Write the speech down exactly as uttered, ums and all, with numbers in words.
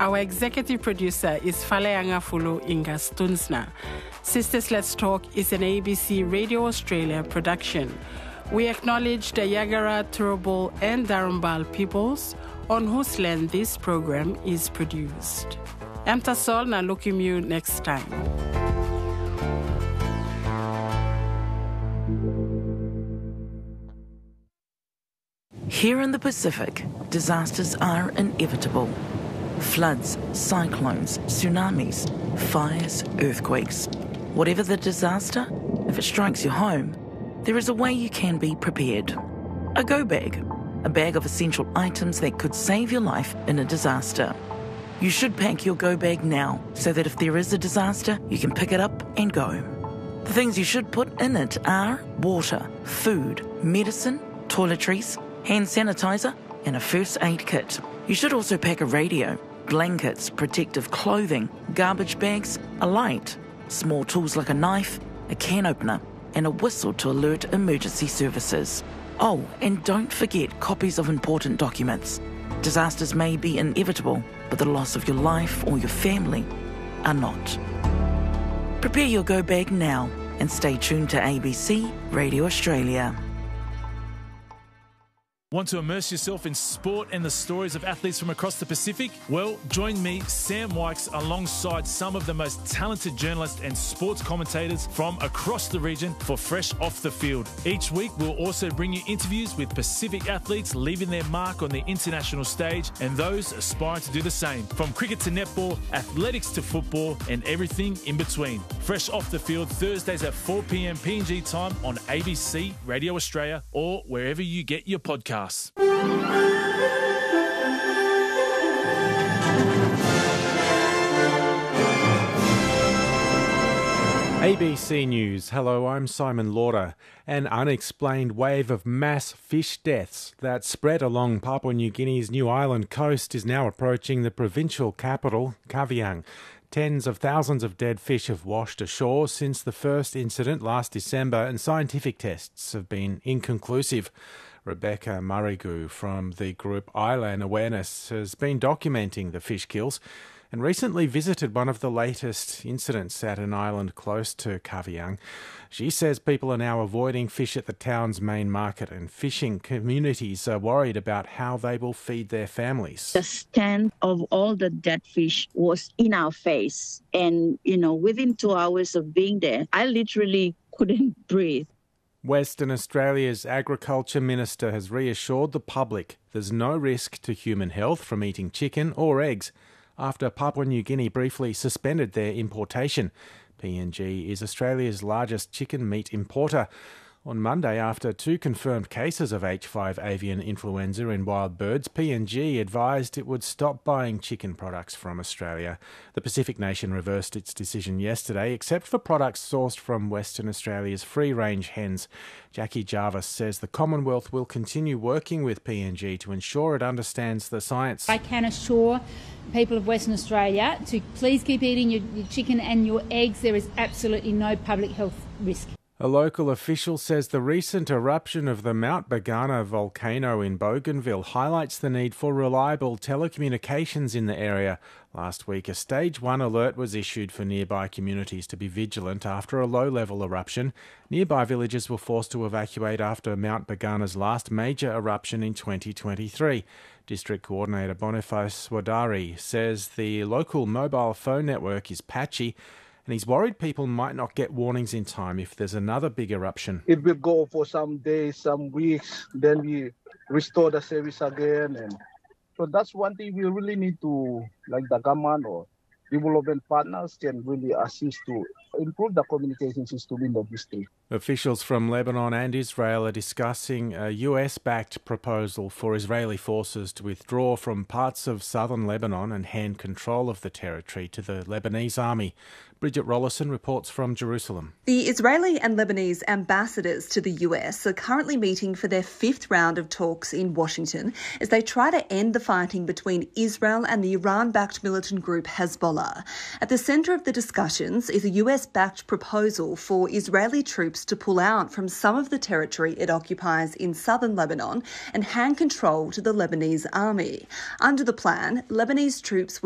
Our executive producer is Faleanga Fulu Inga Stunsna. Sisters Let's Talk is an A B C Radio Australia production. We acknowledge the Yagara, Turrbal and Darumbal peoples on whose land this program is produced. Amtasol na lukimu next time. Here in the Pacific, disasters are inevitable. Floods, cyclones, tsunamis, fires, earthquakes. Whatever the disaster, if it strikes your home, there is a way you can be prepared. A go bag, a bag of essential items that could save your life in a disaster. You should pack your go bag now so that if there is a disaster, you can pick it up and go. The things you should put in it are water, food, medicine, toiletries, hand sanitizer and a first aid kit. You should also pack a radio, blankets, protective clothing, garbage bags, a light, small tools like a knife, a can opener and a whistle to alert emergency services. Oh, and don't forget copies of important documents. Disasters may be inevitable, but the loss of your life or your family are not. Prepare your go bag now and stay tuned to A B C Radio Australia. Want to immerse yourself in sport and the stories of athletes from across the Pacific? Well, join me, Sam Wykes, alongside some of the most talented journalists and sports commentators from across the region for Fresh Off the Field. Each week, we'll also bring you interviews with Pacific athletes leaving their mark on the international stage and those aspiring to do the same. From cricket to netball, athletics to football, and everything in between. Fresh Off the Field, Thursdays at four p.m. P N G time on A B C Radio Australia or wherever you get your podcasts. A B C News. Hello, I'm Simon Lauder. An unexplained wave of mass fish deaths that spread along Papua New Guinea's New Island coast is now approaching the provincial capital, Kavieng. Tens of thousands of dead fish have washed ashore since the first incident last December, and scientific tests have been inconclusive. Rebecca Murrigu from the group Island Awareness has been documenting the fish kills and recently visited one of the latest incidents at an island close to Kavieng. She says people are now avoiding fish at the town's main market, and fishing communities are worried about how they will feed their families. The stand of all the dead fish was in our face. And, you know, within two hours of being there, I literally couldn't breathe. Western Australia's Agriculture Minister has reassured the public there's no risk to human health from eating chicken or eggs after Papua New Guinea briefly suspended their importation. P N G is Australia's largest chicken meat importer. On Monday, after two confirmed cases of H five avian influenza in wild birds, P N G advised it would stop buying chicken products from Australia. The Pacific nation reversed its decision yesterday, except for products sourced from Western Australia's free-range hens. Jackie Jarvis says the Commonwealth will continue working with P N G to ensure it understands the science. I can assure people of Western Australia to please keep eating your, your chicken and your eggs. There is absolutely no public health risk. A local official says the recent eruption of the Mount Bagana volcano in Bougainville highlights the need for reliable telecommunications in the area. Last week, a stage one alert was issued for nearby communities to be vigilant after a low-level eruption. Nearby villages were forced to evacuate after Mount Bagana's last major eruption in twenty twenty-three. District Coordinator Boniface Wadari says the local mobile phone network is patchy, and he's worried people might not get warnings in time if there's another big eruption. It will go for some days, some weeks, then we restore the service again. And so that's one thing we really need to, like the government or development partners can really assist to improve the communication system in the district. Officials from Lebanon and Israel are discussing a U S-backed proposal for Israeli forces to withdraw from parts of southern Lebanon and hand control of the territory to the Lebanese army. Bridget Rollison reports from Jerusalem. The Israeli and Lebanese ambassadors to the U S are currently meeting for their fifth round of talks in Washington as they try to end the fighting between Israel and the Iran-backed militant group Hezbollah. At the centre of the discussions is a U S-backed proposal for Israeli troops to pull out from some of the territory it occupies in southern Lebanon and hand control to the Lebanese army. Under the plan, Lebanese troops